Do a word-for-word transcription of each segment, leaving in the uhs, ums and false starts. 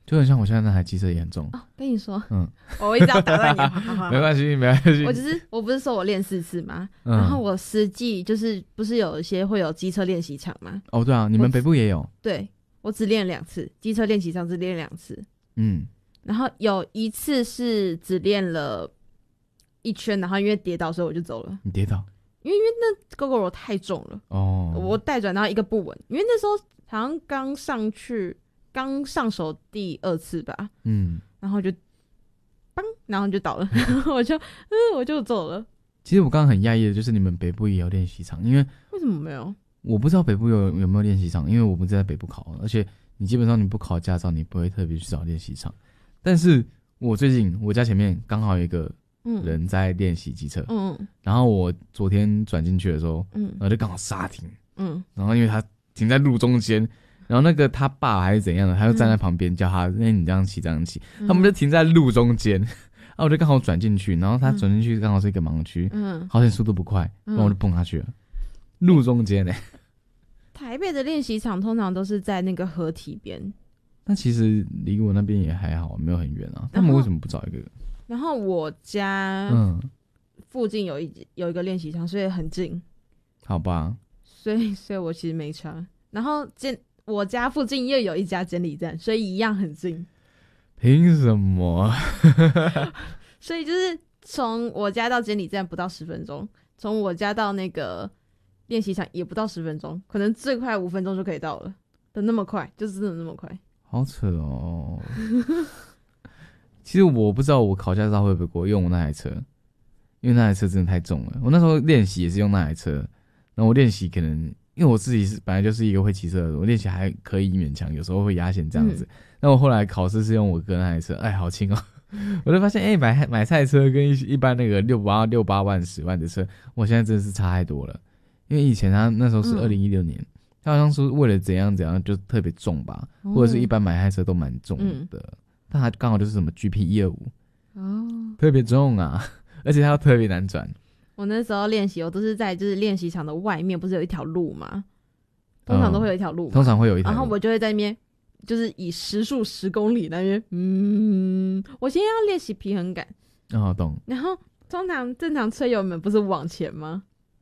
就很像我现在那台机车也很重。 哦，跟你说， 嗯， 我一直要打断你，好好好， 没关系，没关系。 我只是我不是说我练四次吗？ 嗯、 然后我实际就是不是有一些会有机车练习场吗？ 哦，对啊，你们北部也有。 对，我只练两次，机车练习场只练两次。 嗯， 然后有一次是只练了一圈，然后因为跌倒，所以我就走了。 你跌倒？ 因为因为那 GoGo 太重了， 哦， 我带转到一个不稳，因为那时候好像刚上去，刚上手第二次吧， 嗯， 然后就，邦，然后就倒了，然后我就，嗯，我就走了。 其实我刚刚很讶异的就是你们北部也有练习场，因为为什么没有？ 我不知道北部有有没有练习场，因为我不是在北部考，而且你基本上你不考驾照，你不会特别去找练习场。但是我最近我家前面刚好有一个人在练习机车， 嗯， 然后我昨天转进去的时候，嗯，然后就刚好刹停，嗯，然后因为他停在路中间，然后那个他爸还是怎样的，他就站在旁边叫他，那、嗯、你这样骑这样骑，嗯、他们就停在路中间，然后我就刚好转进去，然后他转进去刚好是一个盲区，嗯，好险速度不快，然后我就蹦下去了，嗯、路中间呢、欸。 台北的练习场通常都是在那个河堤边， 那其实离我那边也还好，没有很远啊。他们为什么不找一个？ 然后我家嗯附近有一有一个练习场，所以很近。 好吧。 所以所以我其实没差。然后监我家附近又有一家监理站，所以一样很近。 凭什么？ 所以就是从我家到监理站不到十分钟，从我家到那个练习场也不到十分钟，可能最快五分钟就可以到了的那么快，就是真的那么快。 好扯哦。其实我不知道我考驾照会不会过，用我那台车，因为那台车真的太重了。我那时候练习也是用那台车，然后我练习可能因为我自己是本来就是一个会骑车的人，我练习还可以勉强，有时候会压线这样子。那、嗯、我后来考试是用我哥那台车，哎，好轻哦。我就发现，哎、欸，买买菜车跟一一般那个六八六八万十万的车，我现在真的是差太多了。因为以前他那时候是二零一六年、嗯，他好像是为了怎样怎样就特别重吧、哦，或者是一般买菜车都蛮重的。嗯，但它刚好就是什么 G P 一二五，哦，特别重啊，而且它又特别难转。 我那时候练习，我都是在就是练习场的外面，不是有一条路吗？通常都会有一条路、嗯， 通常会有一条路， 然后我就会在那边，就是以时速十公里那边，嗯，我先要练习平衡感。 哦，懂。 然后通常正常吹油门不是往前吗？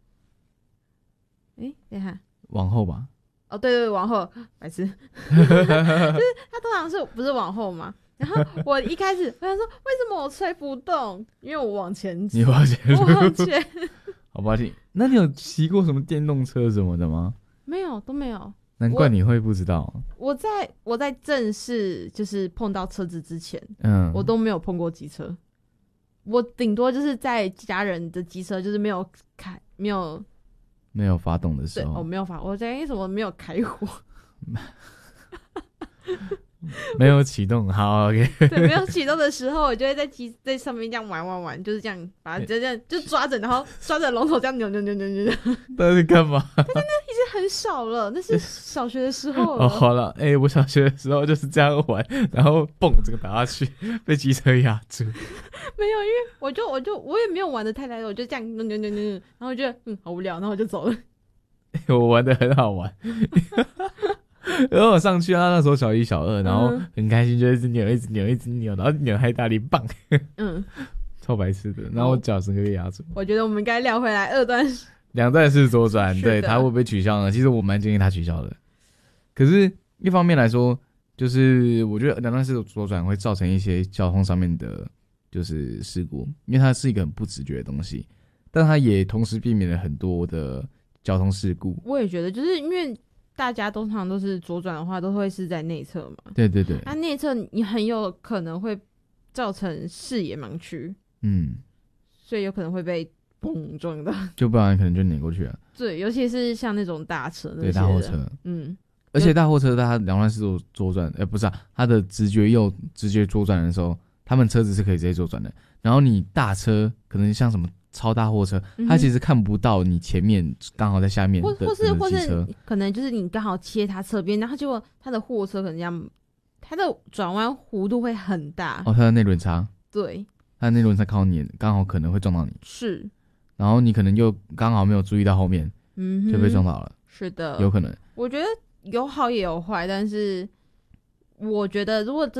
哎、欸，等一下， 往后吧。 哦，对对，往后，白痴，就是它通常是不是往后吗？然后我一开始我想说，为什么我吹不动？因为我往前， 你往前， 我往前。 好吧，那你有骑过什么电动车什么的吗？ 没有，都没有。 难怪你会不知道。 我, 我在我在正式就是碰到车子之前，嗯，我都没有碰过机车。我顶多就是在家人的机车，就是没有开，没有。 没有发动的时候， 对，我没有发，我在为什么没有开火？ 没有启动，好 ，OK。 对，没有启动的时候，我就会在机在上面这样玩玩玩，就是这样把它就这样就抓着，然后抓着龙头这样扭扭扭扭扭。 那是干嘛？ 但是那已经很少了，那是小学的时候了。 哦，好了，哎、欸，我小学的时候就是这样玩，然后蹦这个打下去，被机车压住。 没有，因为我就我就我也没有玩的太来了，我就这样扭扭扭扭，然后我觉得嗯好无聊，然后我就走了。 欸、我玩的很好玩。然后我上去啊，那时候小一小二，然后很开心，就一直扭一直扭一直扭，然后扭太大力，棒，嗯，超白痴的。然后我脚整个被压住。 我觉得我们该聊回来二段两段式左转，对，它会不会取消呢？其实我蛮建议它取消的。可是一方面来说，就是我觉得两段式左转会造成一些交通上面的，就是事故，因为它是一个很不直觉的东西，但它也同时避免了很多的交通事故。 我也觉得，就是因为大家通常都是左转的话，都会是在内侧嘛。 对对对。 那内侧你很有可能会造成视野盲区，嗯，所以有可能会被砰撞到， 就不然可能就碾过去了。 对，尤其是像那种大车那些的， 对，大货车，嗯，而且大货车它两段式左转，呃，不是啊，它的直觉右直觉左转的时候，他们车子是可以直接左转的。然后你大车可能像什么超大货车，它其实看不到你前面刚好在下面的或或是或是可能就是你刚好切它侧边，然后结果它的货车可能这样，它的转弯弧度会很大。 哦，它的内轮差。 对， 它的内轮差靠你，刚好可能会撞到你。 是。 然后你可能又刚好没有注意到后面，嗯，就被撞到了。 是的， 有可能。 我觉得有好也有坏，但是我觉得如果真